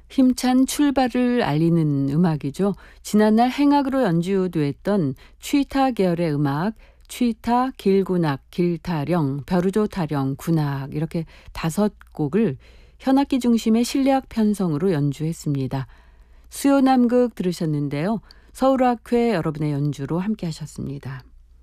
힘찬 출발을 알리는 음악이죠. 지난날 행악으로 연주됐던 취타 계열의 음악, 취타, 길군악, 길타령, 벼루조 타령, 군악 이렇게 5곡을 현악기 중심의 실내악 편성으로 연주했습니다. 수요남극 들으셨는데요. 서울학회 여러분의 연주로 함께 하셨습니다.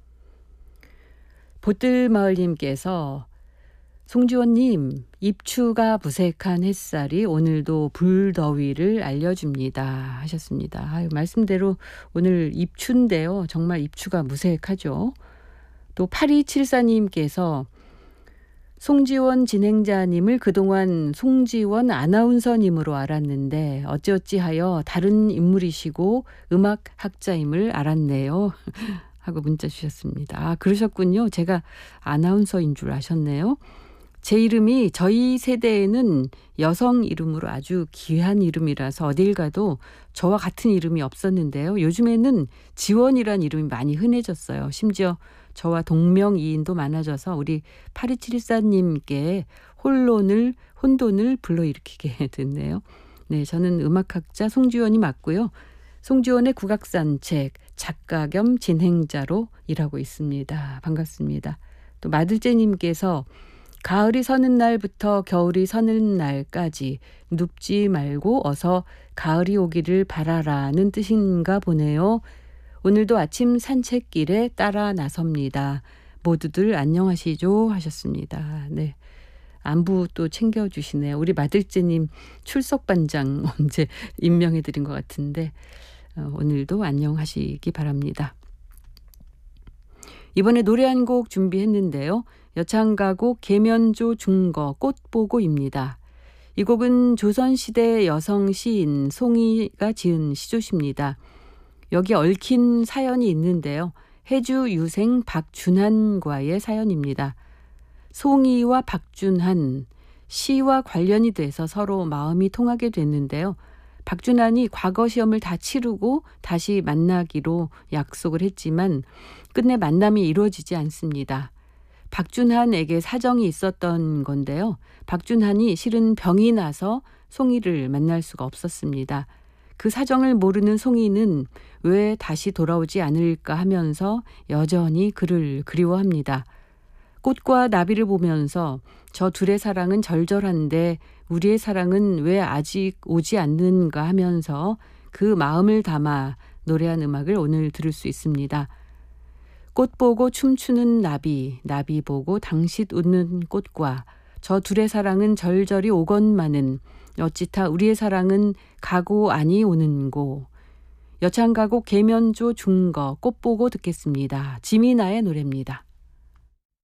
보뜰마을님께서 송지원님, 입추가 무색한 햇살이 오늘도 불더위를 알려줍니다 하셨습니다. 아유, 말씀대로 오늘 입추인데요. 정말 입추가 무색하죠. 또 8274님께서 송지원 진행자님을 그동안 송지원 아나운서님으로 알았는데 어찌어찌하여 다른 인물이시고 음악학자임을 알았네요 하고 문자 주셨습니다. 아, 그러셨군요. 제가 아나운서인 줄 아셨네요. 제 이름이 저희 세대에는 여성 이름으로 아주 귀한 이름이라서 어딜 가도 저와 같은 이름이 없었는데요. 요즘에는 지원이란 이름이 많이 흔해졌어요. 심지어 저와 동명이인도 많아져서 우리 8274님께 혼돈을 불러일으키게 됐네요. 네, 저는 음악학자 송지원이 맞고요. 송지원의 국악산책 작가 겸 진행자로 일하고 있습니다. 반갑습니다. 또 마들제님께서 가을이 서는 날부터 겨울이 서는 날까지 눕지 말고 어서 가을이 오기를 바라라는 뜻인가 보네요. 오늘도 아침 산책길에 따라 나섭니다. 모두들 안녕하시죠 하셨습니다. 네, 안부 또 챙겨주시네요. 우리 마들제님 출석반장 언제 임명해드린 것 같은데 오늘도 안녕하시기 바랍니다. 이번에 노래 한 곡 준비했는데요. 여창가곡 계면조 중거 꽃보고입니다. 이 곡은 조선시대 여성 시인 송이가 지은 시조시입니다. 여기 얽힌 사연이 있는데요. 해주 유생 박준한과의 사연입니다. 송이와 박준한, 시와 관련이 돼서 서로 마음이 통하게 됐는데요. 박준한이 과거 시험을 다 치르고 다시 만나기로 약속을 했지만 끝내 만남이 이루어지지 않습니다. 박준한에게 사정이 있었던 건데요. 박준한이 실은 병이 나서 송이를 만날 수가 없었습니다. 그 사정을 모르는 송이는 왜 다시 돌아오지 않을까 하면서 여전히 그를 그리워합니다. 꽃과 나비를 보면서 저 둘의 사랑은 절절한데 우리의 사랑은 왜 아직 오지 않는가 하면서 그 마음을 담아 노래한 음악을 오늘 들을 수 있습니다. 꽃 보고 춤추는 나비, 나비 보고 당sit 웃는 꽃과 저 둘의 사랑은 절절히 오건마는 어찌타 우리의 사랑은 가고 아니 오는고. 여창가곡 계면조 중거 꽃 보고 듣겠습니다. 지미나의 노래입니다.